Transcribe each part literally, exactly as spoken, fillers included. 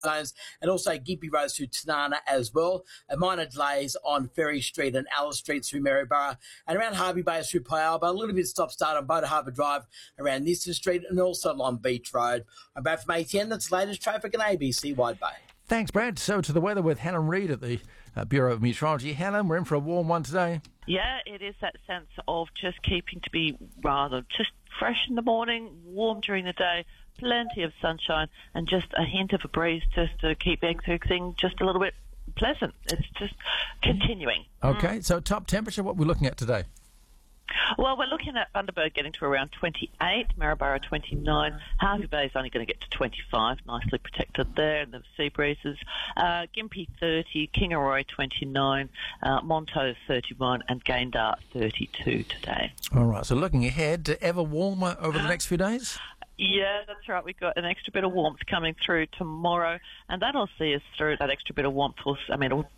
zones, and also Gympie Road through Tanana as well. And minor delays on Ferry Street and Alice Street through Maryborough, and around Harvey Bay through Puyallup. A little bit stop-start on Boda Harbour Drive around Niston Street, and also along Beach Road. I'm back from A T N. That's the latest traffic in A B C Wide Bay. Thanks, Brad. So to the weather with Helen Reid at the uh, Bureau of Meteorology. Helen, we're in for a warm one today. Yeah, it is that sense of just keeping to be rather just fresh in the morning, warm during the day, plenty of sunshine, and just a hint of a breeze just to keep everything just a little bit pleasant. It's just continuing. Okay, mm. so top temperature, what we're looking at today? Well, we're looking at Bundaberg getting to around twenty-eight, Maryborough twenty-nine, Harvey Bay is only going to get to twenty-five, nicely protected there in the sea breezes, uh, Gympie thirty, Kingaroy twenty-nine, uh, Monto thirty-one, and Gayndah thirty-two today. All right, so looking ahead, ever warmer over the next few days? Yeah, that's right. We've got an extra bit of warmth coming through tomorrow, and that'll see us through. That extra bit of warmth will, I mean, it'll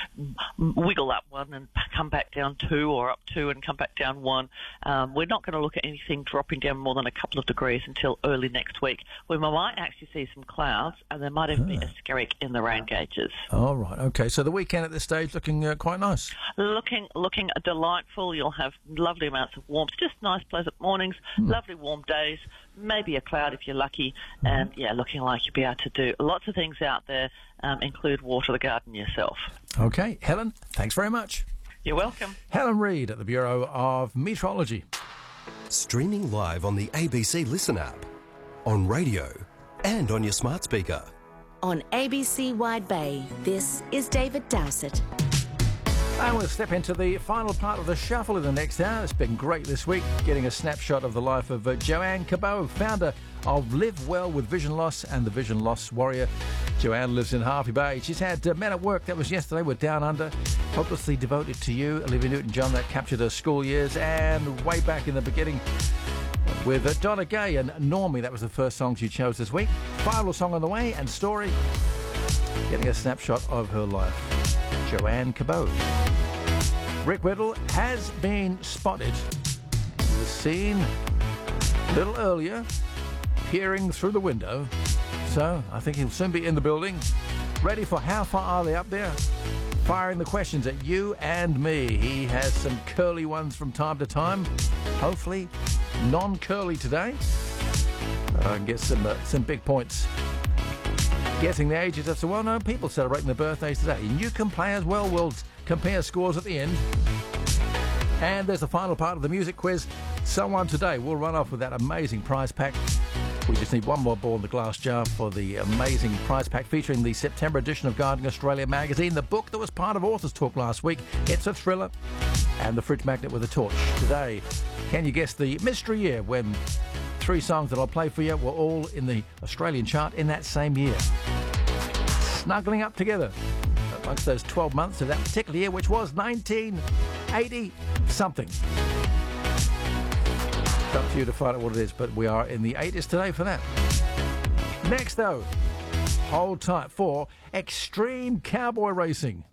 wiggle up one and come back down two, or up two and come back down one. Um, we're not going to look at anything dropping down more than a couple of degrees until early next week, when we might actually see some clouds, and there might even be a skerrick in the rain gauges. All right, okay. So the weekend at this stage looking uh, quite nice. Looking, looking delightful. You'll have lovely amounts of warmth, just nice, pleasant mornings, mm. lovely warm days. Maybe a cloud if you're lucky, and yeah, looking like you'll be able to do lots of things out there, um, include water the garden yourself. Okay, Helen, thanks very much. You're welcome. Helen Reid at the Bureau of Meteorology. Streaming live on the A B C Listen app, on radio, and on your smart speaker. On A B C Wide Bay, this is David Dowsett. And we'll step into the final part of the shuffle in the next hour. It's been great this week, getting a snapshot of the life of uh, Joanne Cabot, founder of Live Well with Vision Loss and the Vision Loss Warrior. Joanne lives in Harvey Bay. She's had uh, Men at Work, that was yesterday, with Down Under. Hopelessly Devoted to You, Olivia Newton-John, that captured her school years. And way back in the beginning with uh, Donna Gay and Normie, that was the first song she chose this week. Final song on the way, and Story, getting a snapshot of her life. Joanne Cabot. Rick Whittle has been spotted. He was seen a little earlier, peering through the window. So I think he'll soon be in the building, ready for How Far Are They Up There? Firing the questions at you and me. He has some curly ones from time to time. Hopefully non-curly today. I can get some, uh, some big points. Guessing the ages of some well-known people celebrating their birthdays today. And you can play as well. We'll compare scores at the end. And there's the final part of the music quiz. Someone today will run off with that amazing prize pack. We just need one more ball in the glass jar for the amazing prize pack featuring the September edition of Gardening Australia magazine, the book that was part of Authors Talk last week. It's a thriller. And the fridge magnet with a torch. Today, can you guess the mystery year when three songs that I'll play for you were all in the Australian chart in that same year? Snuggling up together amongst those twelve months of that particular year, which was nineteen eighty something. It's up to you to find out what it is, but we are in the eighties today for that. Next, though, hold tight for Extreme Cowboy Racing.